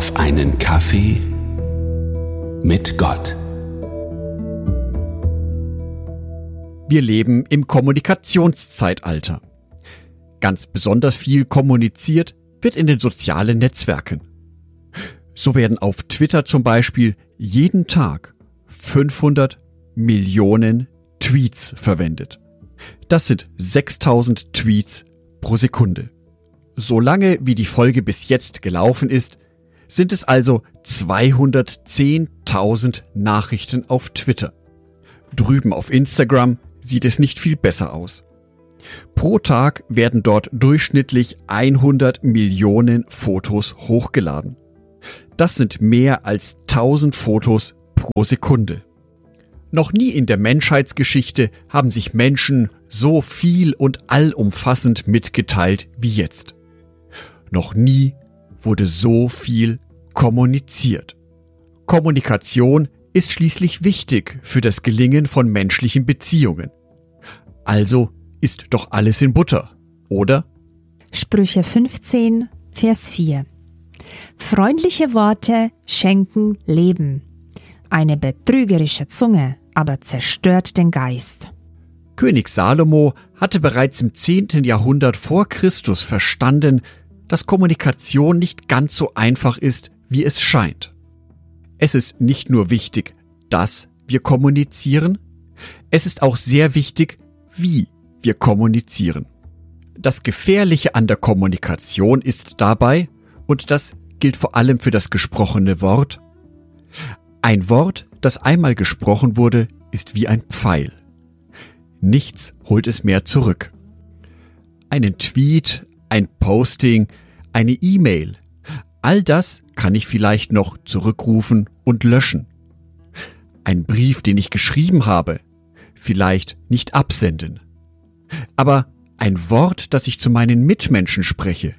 Auf einen Kaffee mit Gott. Wir leben im Kommunikationszeitalter. Ganz besonders viel kommuniziert wird in den sozialen Netzwerken. So werden auf Twitter zum Beispiel jeden Tag 500 Millionen Tweets verwendet. Das sind 6000 Tweets pro Sekunde. Solange wie die Folge bis jetzt gelaufen ist, sind es also 210.000 Nachrichten auf Twitter. Drüben auf Instagram sieht es nicht viel besser aus. Pro Tag werden dort durchschnittlich 100 Millionen Fotos hochgeladen. Das sind mehr als 1000 Fotos pro Sekunde. Noch nie in der Menschheitsgeschichte haben sich Menschen so viel und allumfassend mitgeteilt wie jetzt. Noch nie wurde so viel kommuniziert. Kommunikation ist schließlich wichtig für das Gelingen von menschlichen Beziehungen. Also ist doch alles in Butter, oder? Sprüche 15, Vers 4. Freundliche Worte schenken Leben. Eine betrügerische Zunge aber zerstört den Geist. König Salomo hatte bereits im 10. Jahrhundert vor Christus verstanden, dass Kommunikation nicht ganz so einfach ist, wie es scheint. Es ist nicht nur wichtig, dass wir kommunizieren, es ist auch sehr wichtig, wie wir kommunizieren. Das Gefährliche an der Kommunikation ist dabei, und das gilt vor allem für das gesprochene Wort, ein Wort, das einmal gesprochen wurde, ist wie ein Pfeil. Nichts holt es mehr zurück. Einen Tweet, ein Posting, eine E-Mail, all das kann ich vielleicht noch zurückrufen und löschen. Ein Brief, den ich geschrieben habe, vielleicht nicht absenden. Aber ein Wort, das ich zu meinen Mitmenschen spreche,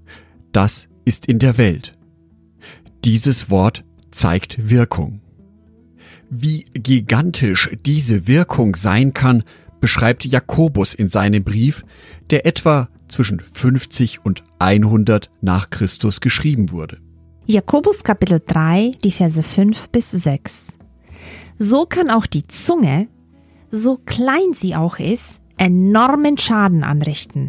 das ist in der Welt. Dieses Wort zeigt Wirkung. Wie gigantisch diese Wirkung sein kann, beschreibt Jakobus in seinem Brief, der etwa zwischen 50 und 100 nach Christus geschrieben wurde. Jakobus Kapitel 3, die Verse 5 bis 6. So kann auch die Zunge, so klein sie auch ist, enormen Schaden anrichten.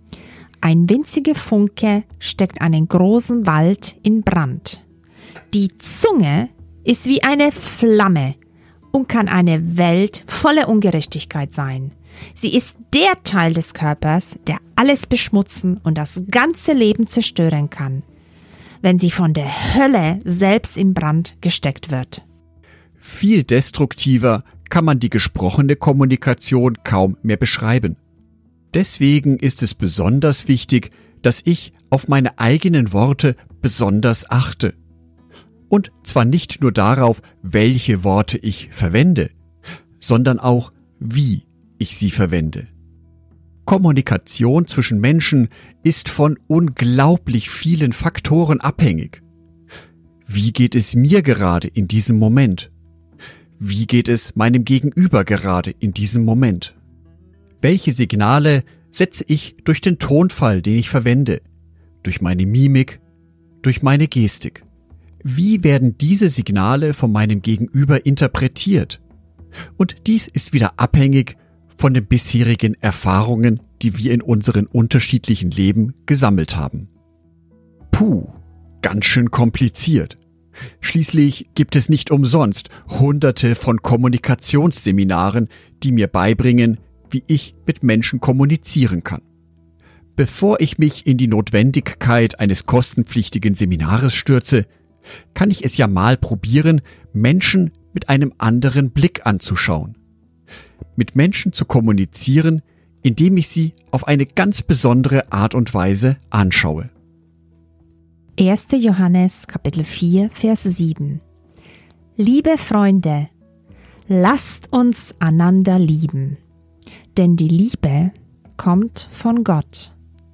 Ein winziger Funke steckt einen großen Wald in Brand. Die Zunge ist wie eine Flamme und kann eine Welt voller Ungerechtigkeit sein. Sie ist der Teil des Körpers, der alles beschmutzen und das ganze Leben zerstören kann, wenn sie von der Hölle selbst in Brand gesteckt wird. Viel destruktiver kann man die gesprochene Kommunikation kaum mehr beschreiben. Deswegen ist es besonders wichtig, dass ich auf meine eigenen Worte besonders achte. Und zwar nicht nur darauf, welche Worte ich verwende, sondern auch, wie ich sie verwende. Kommunikation zwischen Menschen ist von unglaublich vielen Faktoren abhängig. Wie geht es mir gerade in diesem Moment? Wie geht es meinem Gegenüber gerade in diesem Moment? Welche Signale setze ich durch den Tonfall, den ich verwende, durch meine Mimik, durch meine Gestik? Wie werden diese Signale von meinem Gegenüber interpretiert? Und dies ist wieder abhängig von den bisherigen Erfahrungen, die wir in unseren unterschiedlichen Leben gesammelt haben. Puh, ganz schön kompliziert. Schließlich gibt es nicht umsonst Hunderte von Kommunikationsseminaren, die mir beibringen, wie ich mit Menschen kommunizieren kann. Bevor ich mich in die Notwendigkeit eines kostenpflichtigen Seminares stürze, kann ich es ja mal probieren, Menschen mit einem anderen Blick anzuschauen. Mit Menschen zu kommunizieren, indem ich sie auf eine ganz besondere Art und Weise anschaue. 1. Johannes Kapitel 4, Vers 7. Liebe Freunde, lasst uns einander lieben, denn die Liebe kommt von Gott.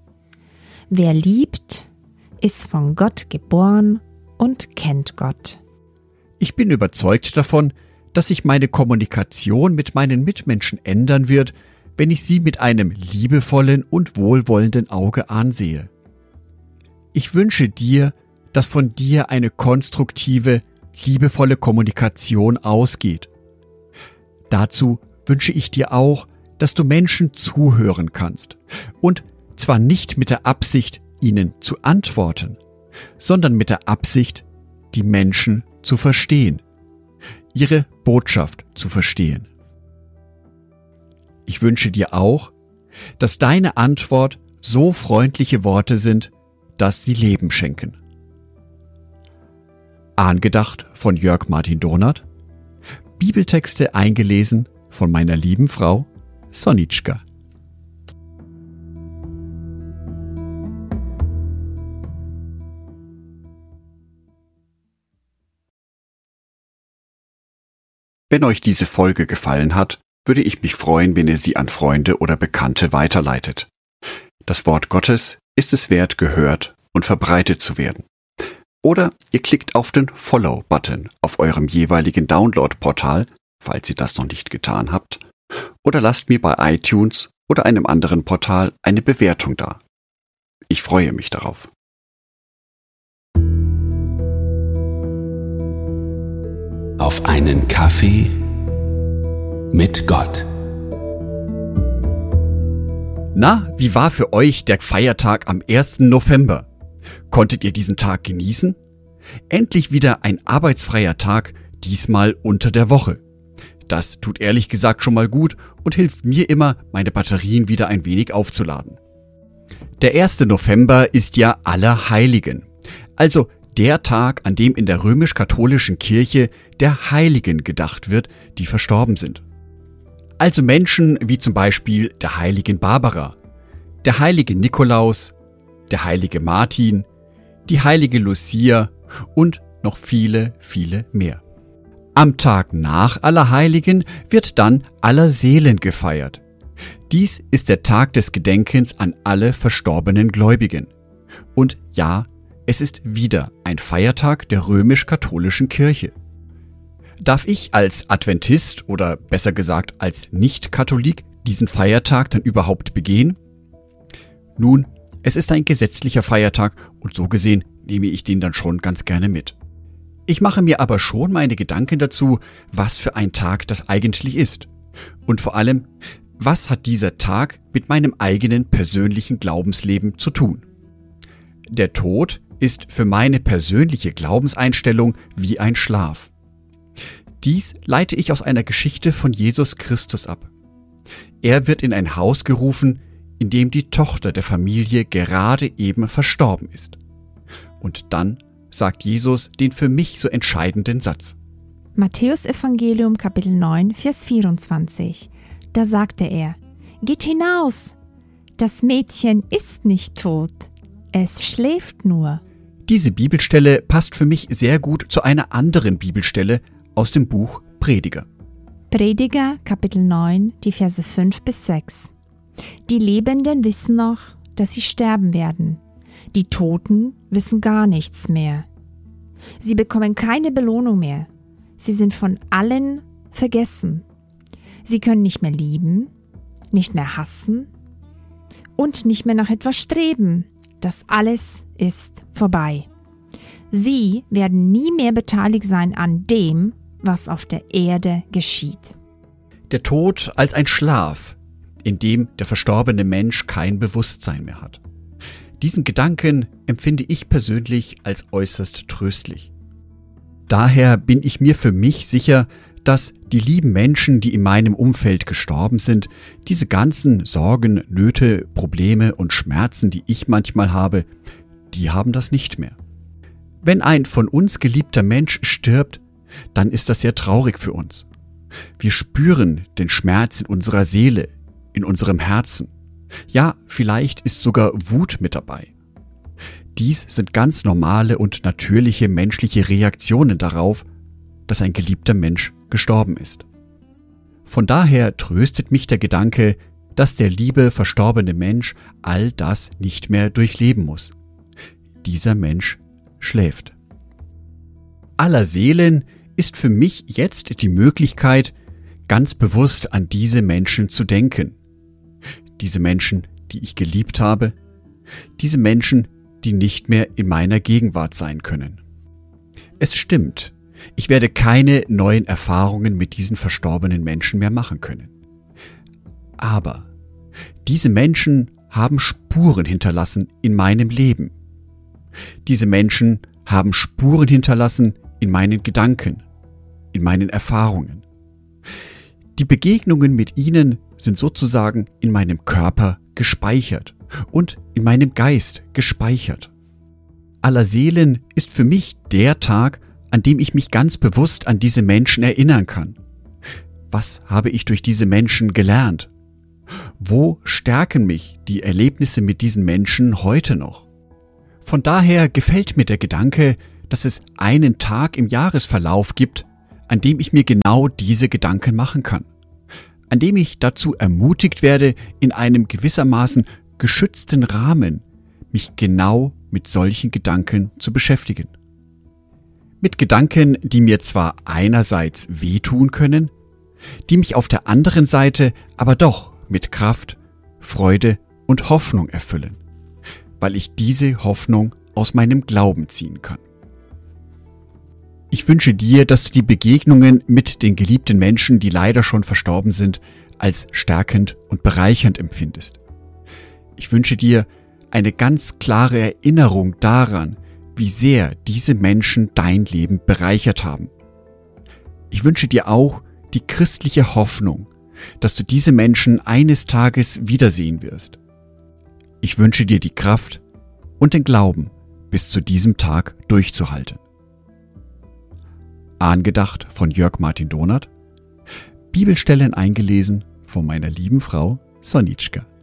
Wer liebt, ist von Gott geboren und kennt Gott. Ich bin überzeugt davon, dass sich meine Kommunikation mit meinen Mitmenschen ändern wird, wenn ich sie mit einem liebevollen und wohlwollenden Auge ansehe. Ich wünsche dir, dass von dir eine konstruktive, liebevolle Kommunikation ausgeht. Dazu wünsche ich dir auch, dass du Menschen zuhören kannst und zwar nicht mit der Absicht, ihnen zu antworten, sondern mit der Absicht, die Menschen zu verstehen, ihre Botschaft zu verstehen. Ich wünsche dir auch, dass deine Antwort so freundliche Worte sind, dass sie Leben schenken. Angedacht von Jörg Martin Donath, Bibeltexte eingelesen von meiner lieben Frau Sonitschka. Wenn euch diese Folge gefallen hat, würde ich mich freuen, wenn ihr sie an Freunde oder Bekannte weiterleitet. Das Wort Gottes ist es wert, gehört und verbreitet zu werden. Oder ihr klickt auf den Follow-Button auf eurem jeweiligen Download-Portal, falls ihr das noch nicht getan habt, oder lasst mir bei iTunes oder einem anderen Portal eine Bewertung da. Ich freue mich darauf. Auf einen Kaffee mit Gott. Na, wie war für euch der Feiertag am 1. November? Konntet ihr diesen Tag genießen? Endlich wieder ein arbeitsfreier Tag, diesmal unter der Woche. Das tut ehrlich gesagt schon mal gut und hilft mir immer, meine Batterien wieder ein wenig aufzuladen. Der 1. November ist ja Allerheiligen, also der Tag, an dem in der römisch-katholischen Kirche der Heiligen gedacht wird, die verstorben sind. Also Menschen wie zum Beispiel der heiligen Barbara, der heilige Nikolaus, der heilige Martin, die heilige Lucia und noch viele, viele mehr. Am Tag nach Allerheiligen wird dann Allerseelen gefeiert. Dies ist der Tag des Gedenkens an alle verstorbenen Gläubigen. Und ja, es ist wieder ein Feiertag der römisch-katholischen Kirche. Darf ich als Adventist oder besser gesagt als Nicht-Katholik diesen Feiertag dann überhaupt begehen? Nun, es ist ein gesetzlicher Feiertag und so gesehen nehme ich den dann schon ganz gerne mit. Ich mache mir aber schon meine Gedanken dazu, was für ein Tag das eigentlich ist. Und vor allem, was hat dieser Tag mit meinem eigenen persönlichen Glaubensleben zu tun? Der Tod ist für meine persönliche Glaubenseinstellung wie ein Schlaf. Dies leite ich aus einer Geschichte von Jesus Christus ab. Er wird in ein Haus gerufen, in dem die Tochter der Familie gerade eben verstorben ist. Und dann sagt Jesus den für mich so entscheidenden Satz. Matthäus Evangelium Kapitel 9, Vers 24. Da sagte er: Geht hinaus! Das Mädchen ist nicht tot, es schläft nur. Diese Bibelstelle passt für mich sehr gut zu einer anderen Bibelstelle aus dem Buch Prediger. Prediger Kapitel 9, die Verse 5 bis 6. Die Lebenden wissen noch, dass sie sterben werden. Die Toten wissen gar nichts mehr. Sie bekommen keine Belohnung mehr. Sie sind von allen vergessen. Sie können nicht mehr lieben, nicht mehr hassen und nicht mehr nach etwas streben. Das alles ist vorbei. Sie werden nie mehr beteiligt sein an dem, was auf der Erde geschieht. Der Tod als ein Schlaf, in dem der verstorbene Mensch kein Bewusstsein mehr hat. Diesen Gedanken empfinde ich persönlich als äußerst tröstlich. Daher bin ich mir für mich sicher, dass die lieben Menschen, die in meinem Umfeld gestorben sind, diese ganzen Sorgen, Nöte, Probleme und Schmerzen, die ich manchmal habe, die haben das nicht mehr. Wenn ein von uns geliebter Mensch stirbt, dann ist das sehr traurig für uns. Wir spüren den Schmerz in unserer Seele, in unserem Herzen. Ja, vielleicht ist sogar Wut mit dabei. Dies sind ganz normale und natürliche menschliche Reaktionen darauf, dass ein geliebter Mensch gestorben ist. Von daher tröstet mich der Gedanke, dass der liebe verstorbene Mensch all das nicht mehr durchleben muss. Dieser Mensch schläft. Allerseelen ist für mich jetzt die Möglichkeit, ganz bewusst an diese Menschen zu denken. Diese Menschen, die ich geliebt habe, diese Menschen, die nicht mehr in meiner Gegenwart sein können. Es stimmt, ich werde keine neuen Erfahrungen mit diesen verstorbenen Menschen mehr machen können. Aber diese Menschen haben Spuren hinterlassen in meinem Leben. Diese Menschen haben Spuren hinterlassen in meinen Gedanken, in meinen Erfahrungen. Die Begegnungen mit ihnen sind sozusagen in meinem Körper gespeichert und in meinem Geist gespeichert. Allerseelen ist für mich der Tag, an dem ich mich ganz bewusst an diese Menschen erinnern kann. Was habe ich durch diese Menschen gelernt? Wo stärken mich die Erlebnisse mit diesen Menschen heute noch? Von daher gefällt mir der Gedanke, dass es einen Tag im Jahresverlauf gibt, an dem ich mir genau diese Gedanken machen kann, an dem ich dazu ermutigt werde, in einem gewissermaßen geschützten Rahmen mich genau mit solchen Gedanken zu beschäftigen. Mit Gedanken, die mir zwar einerseits wehtun können, die mich auf der anderen Seite aber doch mit Kraft, Freude und Hoffnung erfüllen, weil ich diese Hoffnung aus meinem Glauben ziehen kann. Ich wünsche dir, dass du die Begegnungen mit den geliebten Menschen, die leider schon verstorben sind, als stärkend und bereichernd empfindest. Ich wünsche dir eine ganz klare Erinnerung daran, wie sehr diese Menschen dein Leben bereichert haben. Ich wünsche dir auch die christliche Hoffnung, dass du diese Menschen eines Tages wiedersehen wirst. Ich wünsche dir die Kraft und den Glauben, bis zu diesem Tag durchzuhalten. Angedacht von Jörg Martin Donath, Bibelstellen eingelesen von meiner lieben Frau Sonitschka.